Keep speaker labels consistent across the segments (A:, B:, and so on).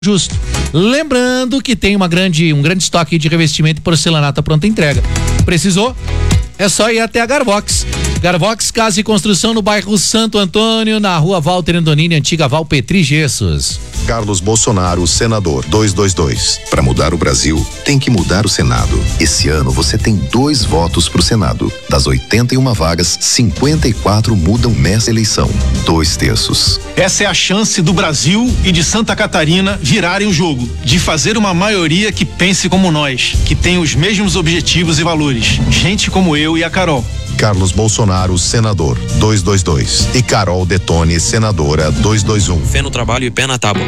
A: justo. Lembrando que tem um grande estoque de revestimento e porcelanato à pronta entrega. Precisou? É só ir até a Garvox. Garvox Casa e Construção no bairro Santo Antônio, na rua Walter Andonini, antiga Val Petri Gessos.
B: Carlos Bolsonaro, senador, 222. Para mudar o Brasil, tem que mudar o Senado. Esse ano você tem 2 votos pro Senado. Das 81 vagas, 54 mudam nessa eleição. 2/3.
C: Essa é a chance do Brasil e de Santa Catarina virarem o jogo, de fazer uma maioria que pense como nós, que tem os mesmos objetivos e valores. Gente como eu e a Carol.
B: Carlos Bolsonaro, senador, 222. E Carol Detone, senadora, 221.
D: Fé no trabalho e pé na tábua.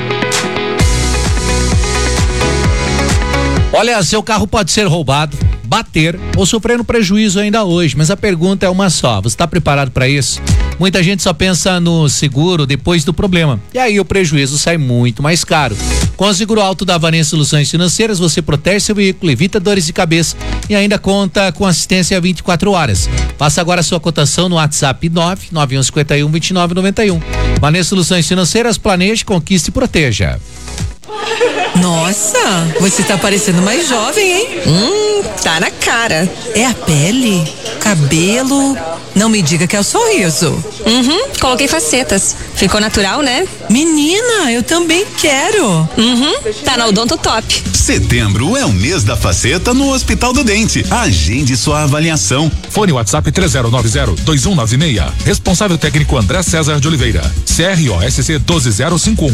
A: Olha, seu carro pode ser roubado, bater ou sofrer um prejuízo ainda hoje, mas a pergunta é uma só: você está preparado para isso? Muita gente só pensa no seguro depois do problema, e aí o prejuízo sai muito mais caro. Com o Seguro Alto da Avanês Soluções Financeiras, você protege seu veículo, evita dores de cabeça e ainda conta com assistência 24 horas. Faça agora a sua cotação no WhatsApp 991512991. Avanês Soluções Financeiras, planeje, conquiste e proteja.
E: Nossa, você tá parecendo mais jovem, hein?
F: Tá na cara.
E: É a pele? Cabelo? Não me diga que é o sorriso.
F: Coloquei facetas. Ficou natural, né?
E: Menina, eu também quero.
F: Tá na Odonto Top.
G: Setembro é o mês da faceta no Hospital do Dente. Agende sua avaliação.
H: Fone WhatsApp 3090-2196. Responsável técnico André César de Oliveira. CROSC 12051.